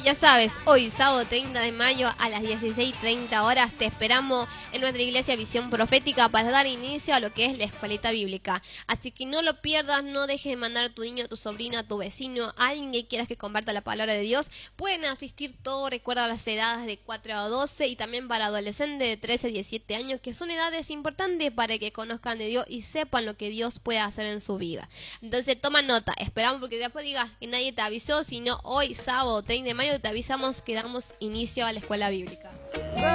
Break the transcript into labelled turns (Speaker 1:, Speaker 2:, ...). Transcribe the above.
Speaker 1: Ya sabes, hoy sábado 30 de mayo a las 16:30 horas te esperamos en nuestra iglesia Visión Profética para dar inicio a lo que es la escuelita bíblica. Así que no lo pierdas, no dejes de mandar a tu niño, a tu sobrino, a tu vecino, a alguien que quieras que comparta la palabra de Dios. Pueden asistir todos, recuerda las edades de 4 a 12 y también para adolescentes de 13 a 17 años, que son edades importantes para que conozcan de Dios y sepan lo que Dios puede hacer en su vida. Entonces toma nota, esperamos porque después digas que nadie te avisó, sino hoy sábado 30 de mayo te avisamos que damos inicio a la escuela bíblica.